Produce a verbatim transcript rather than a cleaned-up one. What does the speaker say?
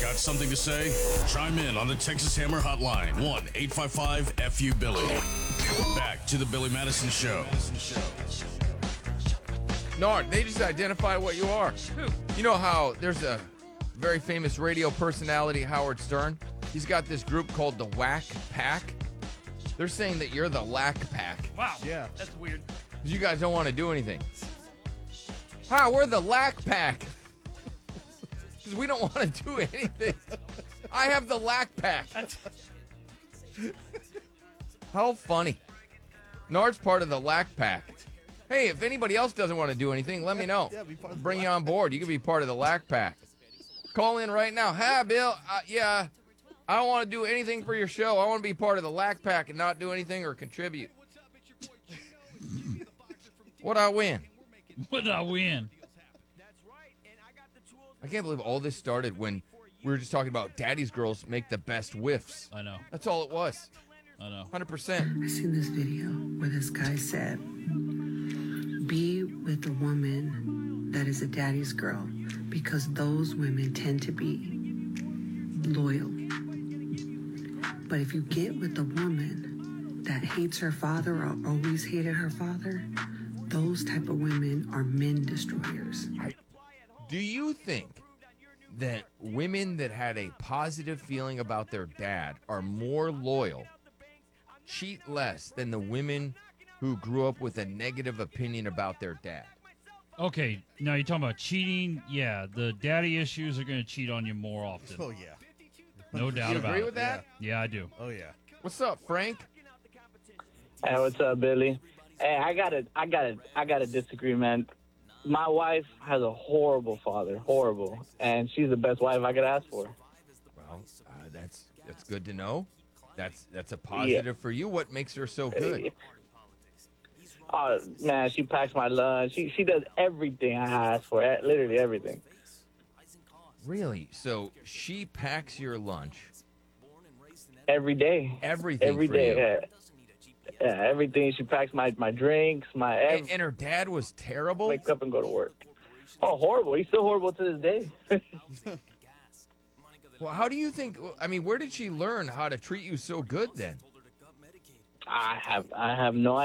Got something to say? Chime in on the Texas Hammer Hotline, one eight five five F U Billy. Back to the Billy Madison Show. No, they just identify what you are. Who? You know how there's a very famous radio personality, Howard Stern? He's got this group called the Whack Pack. They're saying that you're the Lack Pack. Wow. Yeah. That's weird. You guys don't want to do anything. Hi, we're the Lack Pack. Because we don't want to do anything. I have the Lack Pack. How funny. Nard's part of the Lack Pack. Hey, if anybody else doesn't want to do anything, let me know. Yeah, be part of the Bring you Lack on board. You can be part of the Lack Pack. Call in right now. Hi, Bill. Uh, yeah, I don't want to do anything for your show. I want to be part of the Lack Pack and not do anything or contribute. What'd I win? What did I win? I can't believe all this started when we were just talking about daddy's girls make the best whiffs. I know. That's all it was. I know. one hundred percent. I seen this video where this guy said, be with a woman that is a daddy's girl because those women tend to be loyal. But if you get with a woman that hates her father or always hated her father, those type of women are men destroyers. Do you think that women that had a positive feeling about their dad are more loyal, cheat less than the women who grew up with a negative opinion about their dad? Okay, now you're talking about cheating. Yeah, the daddy issues are going to cheat on you more often. Oh, yeah. No doubt You about agree it. with that? Yeah, I do. Oh, yeah. What's up, Frank? Hey, what's up, Billy? Hey, I gotta, I gotta, I gotta disagree, man. My wife has a horrible father, horrible, and she's the best wife I could ask for. Well, uh, that's that's good to know. That's that's a positive for you. What makes her so good? Oh man, she packs my lunch. She she does everything I ask for, eh, literally everything. Really? So she packs your lunch Every day, everything every for day. you. Yeah. yeah, everything. She packs my my drinks, my every, And, and her dad was terrible? wake up and go to work. Oh, horrible! He's still horrible to this day. Well, how do you think, I mean, where did she learn how to treat you so good then? I have I have no